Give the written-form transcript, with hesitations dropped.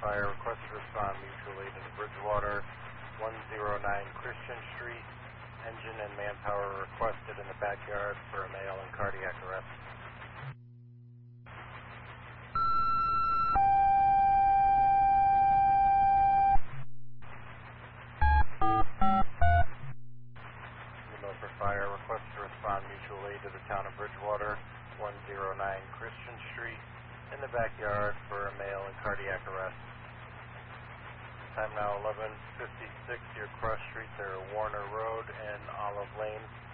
fire. Request to respond mutual aid to Bridgewater, 109 Christian Street. Engine and manpower requested in the backyard for a male in cardiac arrest. Email for fire. Request to respond mutual aid to the town of Bridgewater, 109 Christian Street. In the backyard for a male in cardiac arrest. Time now 11:56. Your cross streets are Warner Road and Olive Lane.